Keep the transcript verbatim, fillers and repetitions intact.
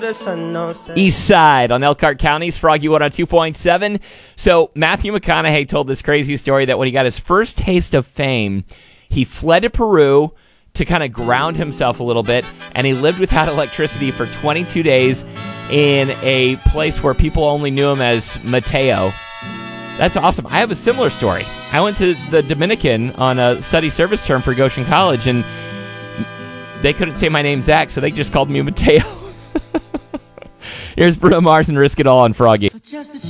the sun don't set. East Side on Elkhart County's Froggy one oh two point seven. So Matthew McConaughey told this crazy story that when he got his first taste of fame, he fled to Peru to kind of ground himself a little bit, and he lived without electricity for twenty-two days in a place where people only knew him as Mateo. That's awesome. I have a similar story. I went to the Dominican on a study service term for Goshen College, and they couldn't say my name Zach, so they just called me Mateo. Here's Bruno Mars and Risk It All on Froggy.